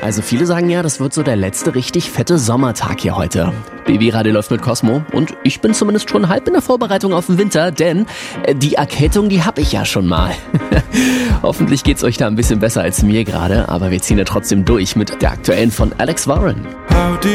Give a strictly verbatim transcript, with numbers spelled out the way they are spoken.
Also viele sagen ja, das wird so der letzte richtig fette Sommertag hier heute. B W-Radio läuft mit Cosmo und ich bin zumindest schon halb in der Vorbereitung auf den Winter, denn äh, die Erkältung, die habe ich ja schon mal. Hoffentlich geht's euch da ein bisschen besser als mir gerade, aber wir ziehen ja trotzdem durch mit der aktuellen von Alex Warren.